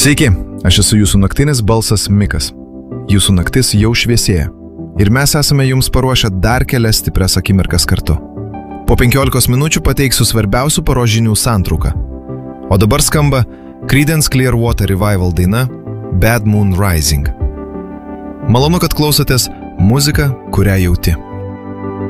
Sveiki, aš esu jūsų naktinis balsas Mikas. Jūsų naktis jau šviesėja. Ir mes esame jums paruošę dar kelias stiprias akimirkas kartu. Po 15 minučių pateiksiu svarbiausių paros žinių santrauką. O dabar skamba Creedence Clearwater Revival daina Bad Moon Rising. Malonu, kad klausotės muziką, kurią jauti.